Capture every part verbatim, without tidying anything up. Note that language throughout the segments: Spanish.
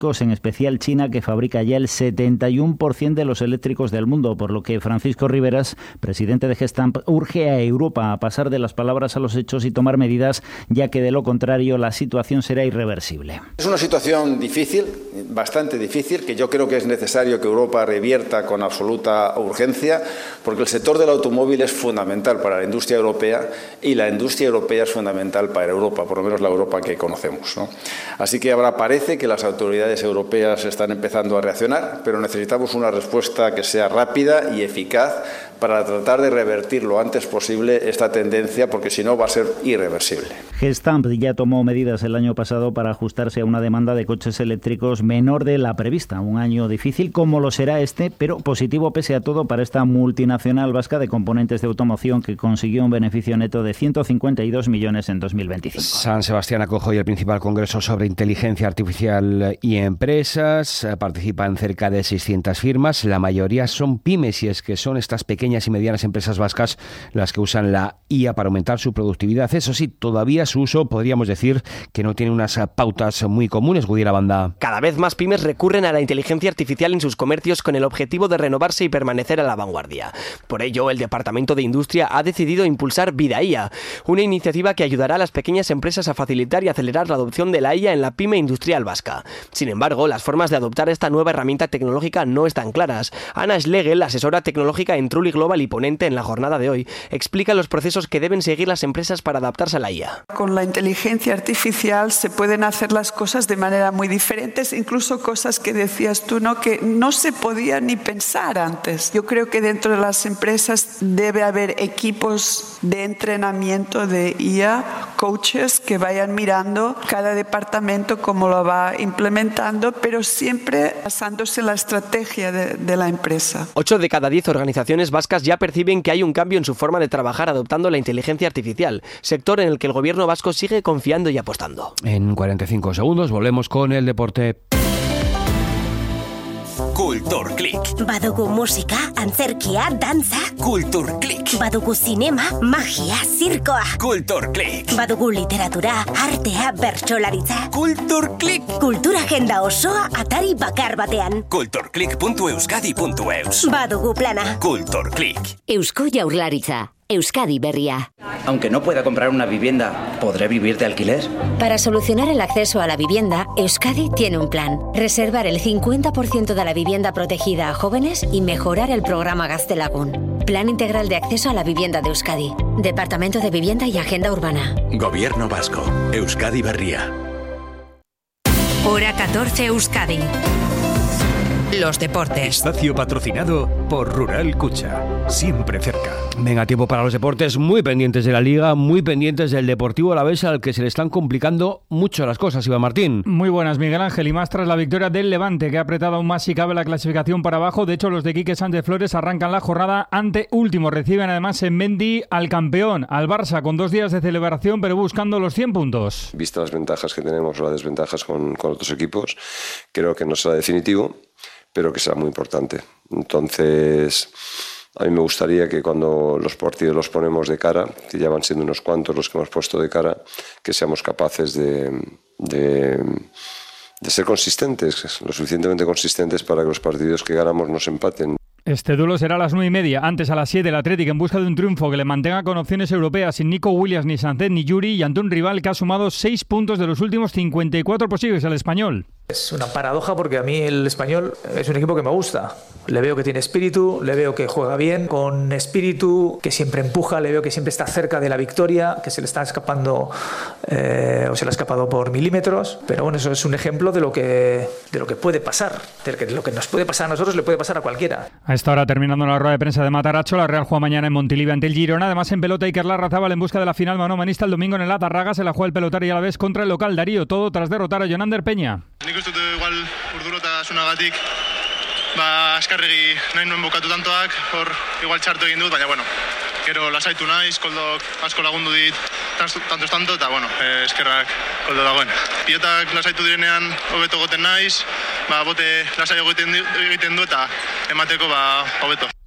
en especial China, que fabrica ya el setenta y uno por ciento de los eléctricos del mundo, por lo que Francisco Riveras, presidente de Gestamp, urge a Europa a pasar de las palabras a los hechos y tomar medidas, ya que de lo contrario la situación será irreversible. Es una situación difícil, bastante difícil, que yo creo que es necesario que Europa revierta con absoluta urgencia, porque el sector del automóvil es fundamental para la industria europea y la industria europea es fundamental para Europa, por lo menos la Europa que conocemos, ¿no? Así que ahora parece que las autoridades europeas están empezando a reaccionar, pero necesitamos una respuesta que sea rápida y eficaz para tratar de revertir lo antes posible esta tendencia, porque si no va a ser irreversible. Gestamp ya tomó medidas el año pasado para ajustarse a una demanda de coches eléctricos menor de la prevista. Un año difícil como lo será este, pero positivo pese a todo para esta multinacional vasca de componentes de automoción que consiguió un beneficio neto de ciento cincuenta y dos millones en dos mil veinticinco. San Sebastián acoge hoy el principal congreso sobre inteligencia artificial y empresas. Participan cerca de seiscientas firmas. La mayoría son pymes, y es que son estas pequeñas y medianas empresas vascas las que usan la I A para aumentar su productividad. Eso sí, todavía su uso podríamos decir que no tiene unas pautas muy comunes, Gudiera Banda. Cada vez más pymes recurren a la inteligencia artificial en sus comercios con el objetivo de renovarse y permanecer a la vanguardia. Por ello, el Departamento de Industria ha decidido impulsar Vida I A, una iniciativa que ayudará a las pequeñas empresas a facilitar y acelerar la adopción de la I A en la pyme industrial vasca. Sin embargo, las formas de adoptar esta nueva herramienta tecnológica no están claras. Ana Schlegel, asesora tecnológica en Trulli Global y ponente en la jornada de hoy, explica los procesos que deben seguir las empresas para adaptarse a la I A. Con la inteligencia artificial se pueden hacer las cosas de manera muy diferentes, incluso cosas que decías tú, ¿no?, que no se podía ni pensar antes. Yo creo que dentro de las empresas debe haber equipos de entrenamiento de I A, coaches que vayan mirando cada departamento cómo lo va implementando, pero siempre basándose en la estrategia de, de la empresa. Ocho de cada diez organizaciones vascas ya perciben que hay un cambio en su forma de trabajar adoptando la inteligencia artificial, sector en el que el gobierno vasco sigue confiando y apostando. En cuarenta y cinco segundos volvemos con el deporte. Kulturklik. Badugu musika, antzerkia, dantza. Kulturklik. Badugu zinema, magia, zirkoa. Kulturklik. Badugu literatura, artea, bertsolaritza. Kulturklik. Kultura agenda osoa atari bakar batean. kulturklik puntu euskadi puntu eus. Badugu plana. Kulturklik. Eusko Jaurlaritza. Euskadi Berria. Aunque no pueda comprar una vivienda, ¿podré vivir de alquiler? Para solucionar el acceso a la vivienda, Euskadi tiene un plan. Reservar el cincuenta por ciento de la vivienda protegida a jóvenes y mejorar el programa Gaztelagun. Plan integral de acceso a la vivienda de Euskadi. Departamento de Vivienda y Agenda Urbana. Gobierno vasco. Euskadi Berria. Hora catorce Euskadi. Los deportes. Espacio patrocinado por Rural Cucha. Siempre cerca. Venga, tiempo para los deportes. Muy pendientes de la Liga, muy pendientes del Deportivo Alavés, al que se le están complicando mucho las cosas, Iván Martín. Muy buenas, Miguel Ángel. Y más tras la victoria del Levante, que ha apretado aún más si cabe la clasificación para abajo. De hecho, los de Quique Sánchez Flores arrancan la jornada ante último. Reciben además en Mendy al campeón, al Barça, con dos días de celebración, pero buscando los cien puntos. Vistas las ventajas que tenemos o las desventajas con, con otros equipos, creo que no será definitivo, pero que será muy importante. Entonces, a mí me gustaría que cuando los partidos los ponemos de cara, que ya van siendo unos cuantos los que hemos puesto de cara, que seamos capaces de, de, de ser consistentes, lo suficientemente consistentes para que los partidos que ganamos nos empaten. Este duelo será a las nueve y media. Antes, a las siete, el Atlético en busca de un triunfo que le mantenga con opciones europeas sin Nico Williams, ni Sánchez, ni Yuri, y ante un rival que ha sumado seis puntos de los últimos cincuenta y cuatro posibles, al Español. Es una paradoja porque a mí el Español es un equipo que me gusta. Le veo que tiene espíritu, le veo que juega bien, con espíritu, que siempre empuja, le veo que siempre está cerca de la victoria, que se le está escapando eh, o se le ha escapado por milímetros. Pero bueno, eso es un ejemplo de lo que, de lo que puede pasar, de lo que, lo que nos puede pasar a nosotros le puede pasar a cualquiera. A esta hora, terminando la rueda de prensa de Mataracho, la Real juega mañana en Montilivi ante el Girona. Además, en pelota, Iker Larrazábal en busca de la final manomanista el domingo en el Atarraga. Se la juega el Pelotari Alavés contra el local Darío. Todo tras derrotar a Jonander Peña. Nik uste dut igual urdurotasuagatik ba askarregi nahi nuen bukatu tantoak, hor igual txarto egin dut, baina bueno, gero lasaitu naiz, koldok asko lagundu dit tantos tanto, eta bueno, eh, eskerrak koldo dagoen. Pilotak lasaitu direnean hobeto goten naiz, ba bote lasai egiten du eta emateko ba hobeto.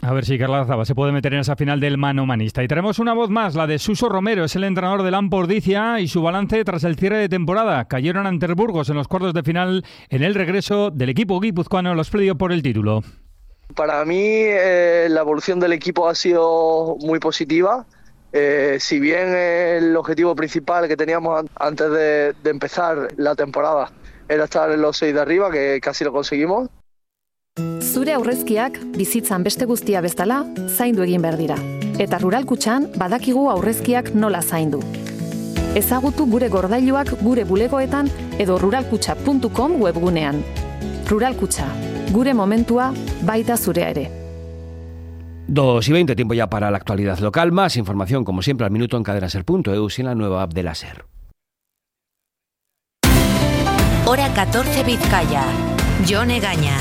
A ver si Carla Zaba se puede meter en esa final del mano manista. Y tenemos una voz más, la de Suso Romero, es el entrenador del Ampordicia y su balance tras el cierre de temporada. Cayeron ante el Burgos en los cuartos de final en el regreso del equipo guipuzcoano en los playoffs por el título. Para mí eh, la evolución del equipo ha sido muy positiva. Eh, si bien el objetivo principal que teníamos antes de, de empezar la temporada era estar en los seis de arriba, que casi lo conseguimos. Zure aurrezkiak bizitzan beste guztia bezala zaindu egin behar dira. Eta Rural Kutxan badakigu aurrezkiak nola zaindu. Ezagutu gure gordailuak gure bulegoetan edo ruralkutxa puntu com webgunean. Rural Kutxa, gure momentua baita zurea ere. dos y veinte, tiempo ya para la actualidad local. Más información, como siempre, al minuto en cadenaser punto e u y en la nueva app de la SER. Hora catorce Vizcaya. Jon Egaña.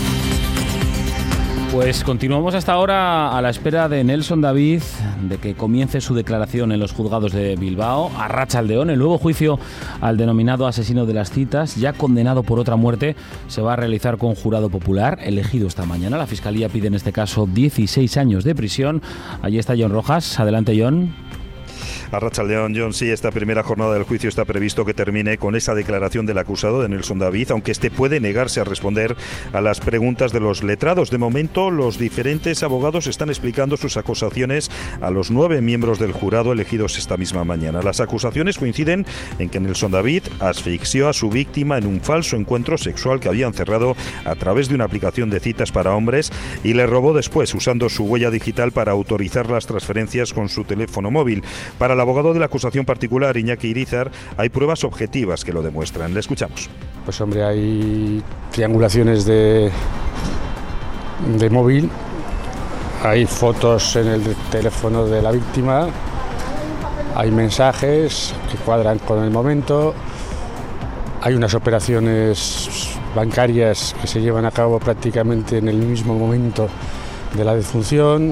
Pues continuamos hasta ahora a la espera de Nelson David, de que comience su declaración en los juzgados de Bilbao. Arratsaldeon, el nuevo juicio al denominado asesino de las citas, ya condenado por otra muerte, se va a realizar con jurado popular, elegido esta mañana. La Fiscalía pide en este caso dieciséis años de prisión. Allí está Jon Rojas. Adelante, Jon. Arratsaldeon, John, sí, esta primera jornada del juicio está previsto que termine con esa declaración del acusado de Nelson David, aunque este puede negarse a responder a las preguntas de los letrados. De momento, los diferentes abogados están explicando sus acusaciones a los nueve miembros del jurado elegidos esta misma mañana. Las acusaciones coinciden en que Nelson David asfixió a su víctima en un falso encuentro sexual que habían cerrado a través de una aplicación de citas para hombres y le robó después usando su huella digital para autorizar las transferencias con su teléfono móvil. Para el abogado de la acusación particular, Iñaki Irizar, hay pruebas objetivas que lo demuestran. Le escuchamos. Pues hombre, hay triangulaciones de, de móvil, hay fotos en el teléfono de la víctima, hay mensajes que cuadran con el momento, hay unas operaciones bancarias que se llevan a cabo prácticamente en el mismo momento de la defunción.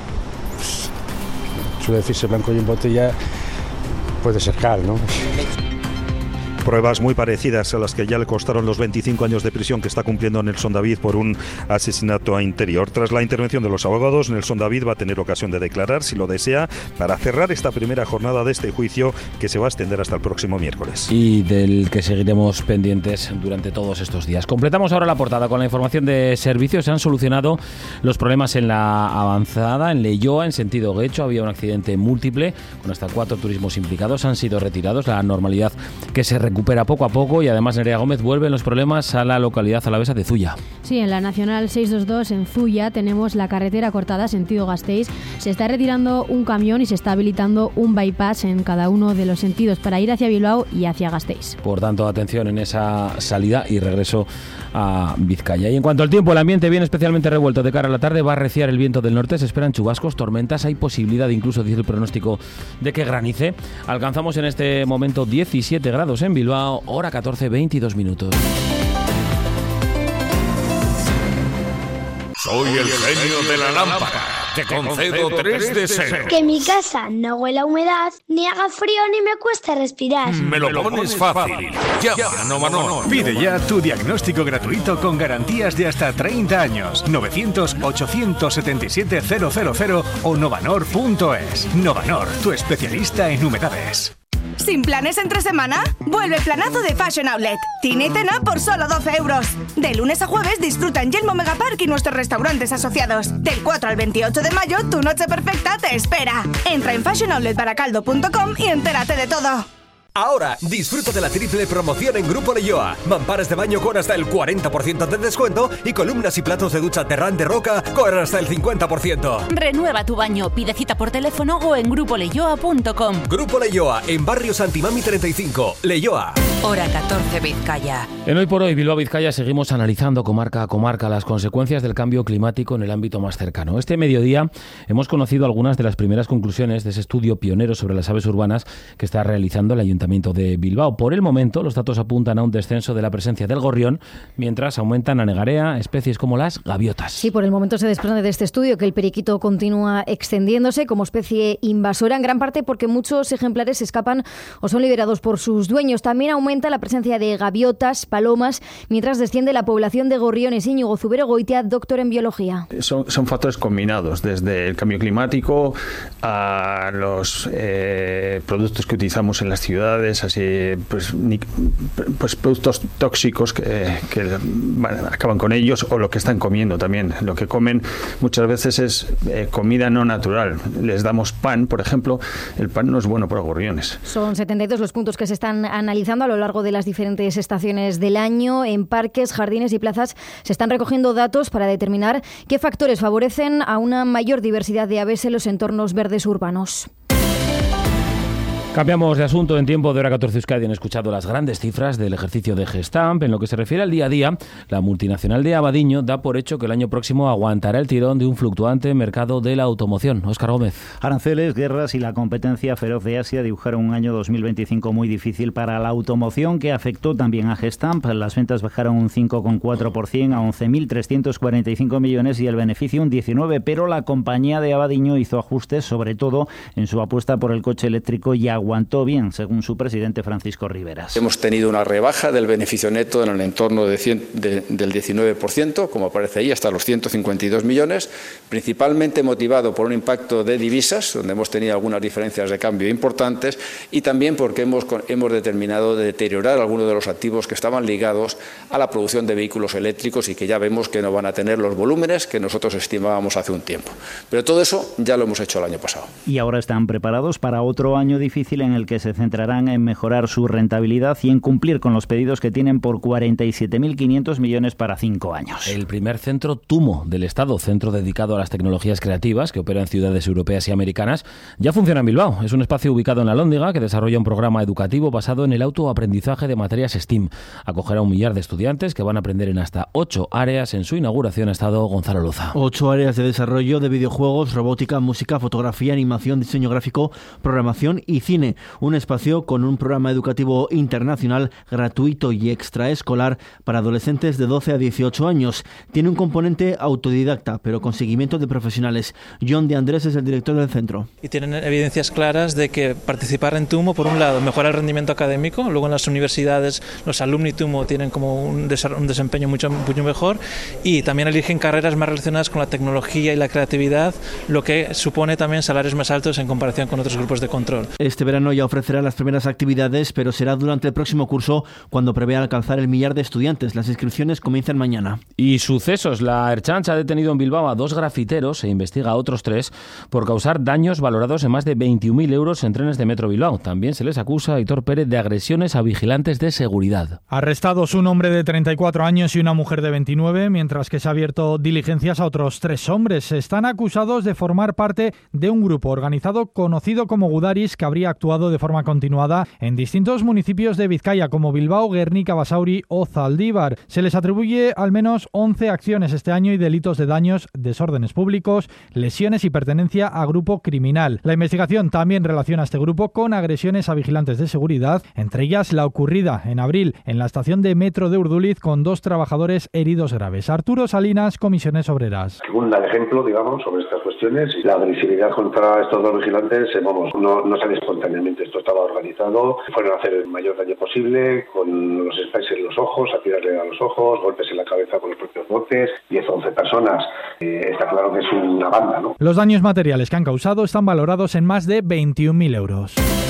Suele decirse blanco y en botella, puede ser cal, ¿no? Pruebas muy parecidas a las que ya le costaron los veinticinco años de prisión que está cumpliendo Nelson David por un asesinato a interior. Tras la intervención de los abogados, Nelson David va a tener ocasión de declarar, si lo desea, para cerrar esta primera jornada de este juicio que se va a extender hasta el próximo miércoles. Y del que seguiremos pendientes durante todos estos días. Completamos ahora la portada con la información de servicios. Se han solucionado los problemas en la avanzada, en Leioa, en sentido Guecho. Había un accidente múltiple con hasta cuatro turismos implicados. Han sido retirados. La normalidad que se recupera recupera poco a poco y además Nerea Gómez vuelve los problemas a la localidad alavesa de Zuya. Sí, en la Nacional seiscientos veintidós en Zuya tenemos la carretera cortada sentido Gasteiz. Se está retirando un camión y se está habilitando un bypass en cada uno de los sentidos para ir hacia Bilbao y hacia Gasteiz. Por tanto, atención en esa salida y regreso a Vizcaya. Y en cuanto al tiempo, el ambiente viene especialmente revuelto de cara a la tarde. Va a arreciar el viento del norte, se esperan chubascos, tormentas. Hay posibilidad, incluso dice el pronóstico, de que granice. Alcanzamos en este momento diecisiete grados en Bilbao. Hora catorce, veintidós minutos. Soy el genio de la lámpara. Te concedo tres deseos. Que mi casa no huela a humedad, ni haga frío, ni me cueste respirar. Me lo pones fácil. Llama a Novanor. Pide ya tu diagnóstico gratuito con garantías de hasta treinta años. novecientos, ochocientos setenta y siete, cero cero cero o novanor punto es. Novanor, tu especialista en humedades. ¿Sin planes entre semana? Vuelve el planazo de Fashion Outlet. Cine y cena por solo doce euros. De lunes a jueves disfruta en Yelmo Megapark y nuestros restaurantes asociados. Del cuatro al veintiocho de mayo, tu noche perfecta te espera. Entra en fashion outlet baracaldo punto com y entérate de todo. Ahora, disfruta de la triple promoción en Grupo Leioa. Mamparas de baño con hasta el cuarenta por ciento de descuento y columnas y platos de ducha Terran de Roca con hasta el cincuenta por ciento. Renueva tu baño, pide cita por teléfono o en grupo leioa punto com. Grupo Leioa, en Barrio Santimami treinta y cinco, Leioa. Hora catorce, Vizcaya. En Hoy por Hoy, Bilbao Vizcaya, seguimos analizando comarca a comarca las consecuencias del cambio climático en el ámbito más cercano. Este mediodía hemos conocido algunas de las primeras conclusiones de ese estudio pionero sobre las aves urbanas que está realizando el Ayuntamiento Ayuntamiento de Bilbao. Por el momento, los datos apuntan a un descenso de la presencia del gorrión, mientras aumentan a negarea especies como las gaviotas. Sí, por el momento se desprende de este estudio que el periquito continúa extendiéndose como especie invasora, en gran parte porque muchos ejemplares escapan o son liberados por sus dueños. También aumenta la presencia de gaviotas, palomas, mientras desciende la población de gorriones. Íñigo Zubero Goitia, doctor en biología. Son, son factores combinados, desde el cambio climático a los eh, productos que utilizamos en las ciudades, así pues, ni, pues productos tóxicos que, que bueno, acaban con ellos, o lo que están comiendo también. Lo que comen muchas veces es eh, comida no natural. Les damos pan, por ejemplo, el pan no es bueno para gorriones. Son setenta y dos los puntos que se están analizando a lo largo de las diferentes estaciones del año. En parques, jardines y plazas se están recogiendo datos para determinar qué factores favorecen a una mayor diversidad de aves en los entornos verdes urbanos. Cambiamos de asunto en tiempo de Hora catorce Euskadi. Han escuchado las grandes cifras del ejercicio de Gestamp. En lo que se refiere al día a día, la multinacional de Abadiño da por hecho que el año próximo aguantará el tirón de un fluctuante mercado de la automoción. Óscar Gómez. Aranceles, guerras y la competencia feroz de Asia dibujaron un año dos mil veinticinco muy difícil para la automoción, que afectó también a Gestamp. Las ventas bajaron un cinco coma cuatro por ciento a once mil trescientos cuarenta y cinco millones y el beneficio un diecinueve por ciento, pero la compañía de Abadiño hizo ajustes, sobre todo en su apuesta por el coche eléctrico, y aguantó bien, según su presidente Francisco Riveras. Hemos tenido una rebaja del beneficio neto en el entorno de cien, de, del diecinueve por ciento, como aparece ahí, hasta los ciento cincuenta y dos millones, principalmente motivado por un impacto de divisas, donde hemos tenido algunas diferencias de cambio importantes, y también porque hemos, hemos determinado deteriorar algunos de los activos que estaban ligados a la producción de vehículos eléctricos y que ya vemos que no van a tener los volúmenes que nosotros estimábamos hace un tiempo. Pero todo eso ya lo hemos hecho el año pasado. Y ahora están preparados para otro año difícil en el que se centrarán en mejorar su rentabilidad y en cumplir con los pedidos que tienen por cuarenta y siete mil quinientos millones para cinco años. El primer centro TUMO del Estado, centro dedicado a las tecnologías creativas que opera en ciudades europeas y americanas, ya funciona en Bilbao. Es un espacio ubicado en la Lóndiga que desarrolla un programa educativo basado en el autoaprendizaje de materias STEAM. Acogerá a un millar de estudiantes que van a aprender en hasta ocho áreas. En su inauguración ha estado Gonzalo Loza. Ocho áreas de desarrollo de videojuegos, robótica, música, fotografía, animación, diseño gráfico, programación y cine. Un espacio con un programa educativo internacional gratuito y extraescolar para adolescentes de doce a dieciocho años. Tiene un componente autodidacta, pero con seguimiento de profesionales. John de Andrés es el director del centro. Y tienen evidencias claras de que participar en TUMO, por un lado, mejora el rendimiento académico, luego en las universidades los alumni TUMO tienen como un, des- un desempeño mucho, mucho mejor, y también eligen carreras más relacionadas con la tecnología y la creatividad, lo que supone también salarios más altos en comparación con otros grupos de control. Este verano ya ofrecerá las primeras actividades, pero será durante el próximo curso cuando prevé alcanzar el millar de estudiantes. Las inscripciones comienzan mañana. Y sucesos. La Ertzaintza ha detenido en Bilbao a dos grafiteros e investiga a otros tres por causar daños valorados en más de veintiún mil euros en trenes de Metro Bilbao. También se les acusa a Aitor Pérez de agresiones a vigilantes de seguridad. Arrestados un hombre de treinta y cuatro años y una mujer de veintinueve, mientras que se ha abierto diligencias a otros tres hombres. Están acusados de formar parte de un grupo organizado conocido como Gudaris, que habría actuado de forma continuada en distintos municipios de Vizcaya como Bilbao, Guernica, Basauri o Zaldívar. Se les atribuye al menos once acciones este año y delitos de daños, desórdenes públicos, lesiones y pertenencia a grupo criminal. La investigación también relaciona a este grupo con agresiones a vigilantes de seguridad, entre ellas la ocurrida en abril en la estación de metro de Urduliz con dos trabajadores heridos graves. Arturo Salinas, Comisiones Obreras. Según el ejemplo, digamos, sobre estas cuestiones, la agresividad contra estos dos vigilantes, vamos, no, no sale espontáneamente, esto estaba organizado, fueron a hacer el mayor daño posible, con los sprays en los ojos, a tirarle a los ojos, golpes en la cabeza con los propios botes, diez o once personas. Eh, está claro que es una banda, ¿no? Los daños materiales que han causado están valorados en más de veintiún mil euros.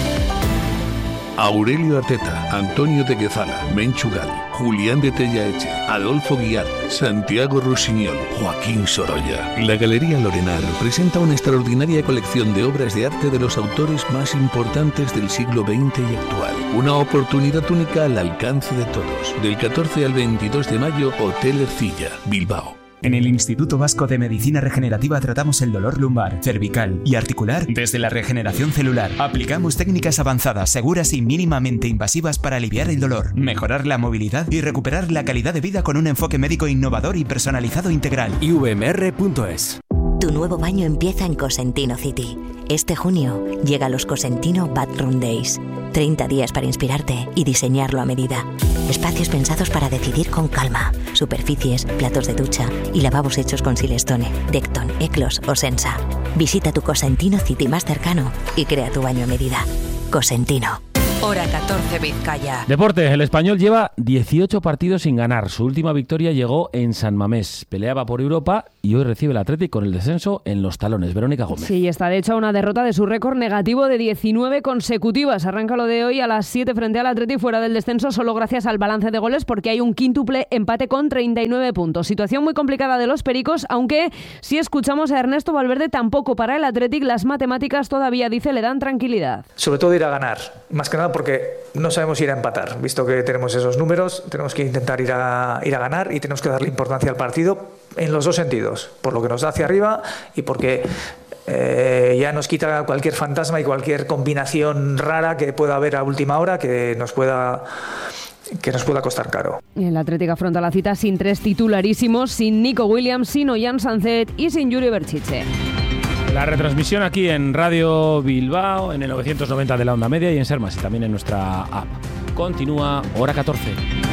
Aurelio Arteta, Antonio de Guezala, Menchu Gal, Julián de Tellaeche, Adolfo Guiar, Santiago Rusiñol, Joaquín Sorolla. La Galería Lorenar presenta una extraordinaria colección de obras de arte de los autores más importantes del siglo veinte y actual. Una oportunidad única al alcance de todos. Del catorce al veintidós de mayo, Hotel Ercilla, Bilbao. En el Instituto Vasco de Medicina Regenerativa tratamos el dolor lumbar, cervical y articular desde la regeneración celular. Aplicamos técnicas avanzadas, seguras y mínimamente invasivas para aliviar el dolor, mejorar la movilidad y recuperar la calidad de vida con un enfoque médico innovador y personalizado integral. i v m r punto es. Tu nuevo baño empieza en Cosentino City. Este junio llega los Cosentino Bathroom Days. treinta días para inspirarte y diseñarlo a medida. Espacios pensados para decidir con calma. Superficies, platos de ducha y lavabos hechos con Silestone, Decton, Eclos o Sensa. Visita tu Cosentino City más cercano y crea tu baño a medida. Cosentino. Hora catorce Vizcaya. Deporte, el Español lleva dieciocho partidos sin ganar. Su última victoria llegó en San Mamés. Peleaba por Europa y hoy recibe el Atlético con el descenso en los talones. Verónica Gómez. Sí, está de hecho a una derrota de su récord negativo de diecinueve consecutivas. Arranca lo de hoy a las siete frente al Atlético fuera del descenso solo gracias al balance de goles porque hay un quíntuple empate con treinta y nueve puntos. Situación muy complicada de los pericos, aunque si escuchamos a Ernesto Valverde tampoco para el Atlético las matemáticas todavía, dice, le dan tranquilidad. Sobre todo ir a ganar, más que nada porque no sabemos ir a empatar. Visto que tenemos esos números, tenemos que intentar ir a, ir a ganar y tenemos que darle importancia al partido en los dos sentidos, por lo que nos da hacia arriba y porque eh, ya nos quita cualquier fantasma y cualquier combinación rara que pueda haber a última hora que nos pueda... que nos pueda costar caro. El Atlético afronta la cita sin tres titularísimos, sin Nico Williams, sin Ollán Sancet y sin Yuri Berchiche. La retransmisión aquí en Radio Bilbao, en el novecientos noventa de la onda media y en Sermas y también en nuestra app. Continúa Hora catorce.